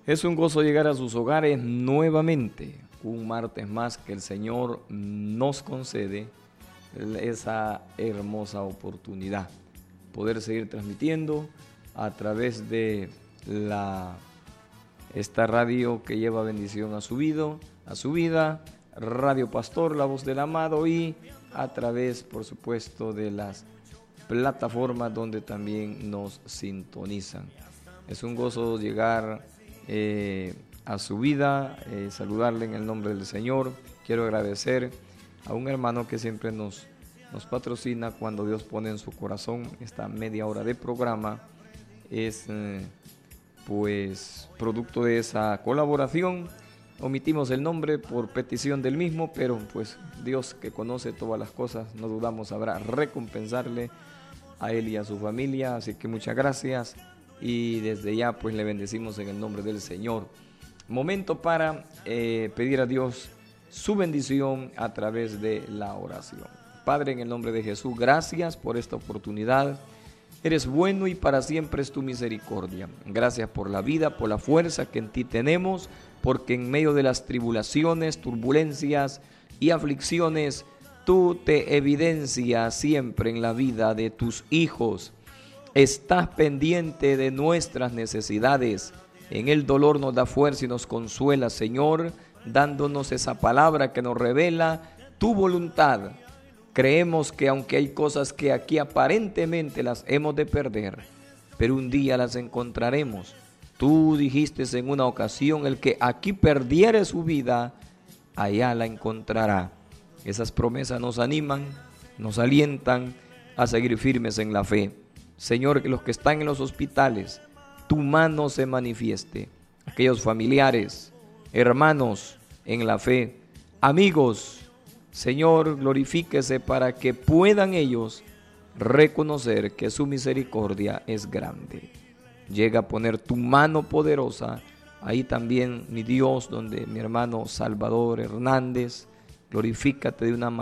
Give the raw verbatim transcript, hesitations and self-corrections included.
Es un gozo llegar a sus hogares nuevamente, un martes más que el Señor nos concede esa hermosa oportunidad, poder seguir transmitiendo a través de la, esta radio que lleva bendición a su vida, a su vida, Radio Pastor, la voz del amado, y a través, por supuesto, de las plataformas donde también nos sintonizan. Es un gozo llegar eh, a su vida, eh, saludarle en el nombre del Señor. Quiero agradecer a un hermano que siempre nos, nos patrocina cuando Dios pone en su corazón esta media hora de programa. Es eh, pues producto de esa colaboración. Omitimos el nombre por petición del mismo, pero pues Dios, que conoce todas las cosas, no dudamos sabrá recompensarle a él y a su familia. Así que muchas gracias y desde ya pues le bendecimos en el nombre del Señor. Momento para eh, pedir a Dios su bendición a través de la oración. Padre, en el nombre de Jesús, gracias por esta oportunidad. Eres bueno y para siempre es tu misericordia. Gracias por la vida, por la fuerza que en ti tenemos, porque en medio de las tribulaciones, turbulencias y aflicciones, tú te evidencias siempre en la vida de tus hijos. Estás pendiente de nuestras necesidades. En el dolor nos da fuerza y nos consuela, Señor, dándonos esa palabra que nos revela tu voluntad. Creemos que aunque hay cosas que aquí aparentemente las hemos de perder, pero un día las encontraremos. Tú dijiste en una ocasión, el que aquí perdiere su vida, allá la encontrará. Esas promesas nos animan, nos alientan a seguir firmes en la fe. Señor, que los que están en los hospitales, tu mano se manifieste. Aquellos familiares, hermanos en la fe, amigos, Señor, glorifíquese para que puedan ellos reconocer que su misericordia es grande. Llega a poner tu mano poderosa ahí también, mi Dios, donde mi hermano Salvador Hernández, glorifícate de una manera